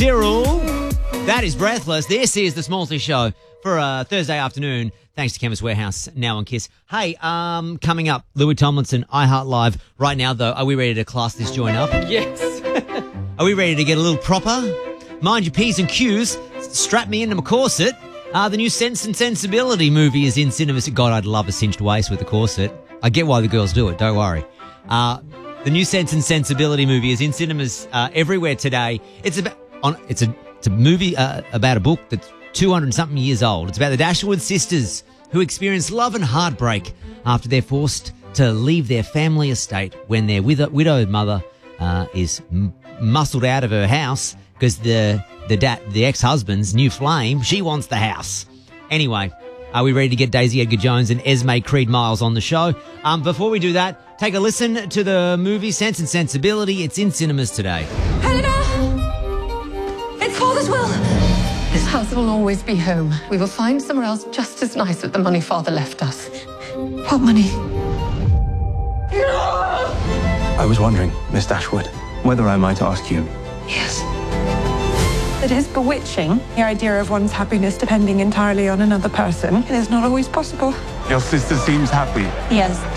Cyril. That is Breathless. This is the Smallsy Show for a Thursday afternoon. Thanks to Chemist Warehouse, now on Kiss. Hey, coming up, Louis Tomlinson, iHeart Live. Right now, though, are we ready to class this joint up? Yes. Are we ready to get a little proper? Mind your P's and Q's. Strap me into my corset. The new Sense and Sensibility movie is in cinemas. God, I'd love a cinched waist with a corset. I get why the girls do it, don't worry. The new Sense and Sensibility movie is in cinemas everywhere today. It's a movie about a book that's 200-something years old. It's about the Dashwood sisters who experience love and heartbreak after they're forced to leave their family estate when their widowed mother is muscled out of her house because the ex-husband's new flame, she wants the house. Anyway, are we ready to get Daisy Edgar-Jones and Esme Creed Miles on the show? Before we do that, take a listen to the movie Sense and Sensibility. It's in cinemas today. Helena! It's Father's will! This house will always be home. We will find somewhere else just as nice with the money Father left us. What money? I was wondering, Miss Dashwood, whether I might ask you. Yes. It is bewitching, the idea of one's happiness depending entirely on another person. It is not always possible. Your sister seems happy. Yes,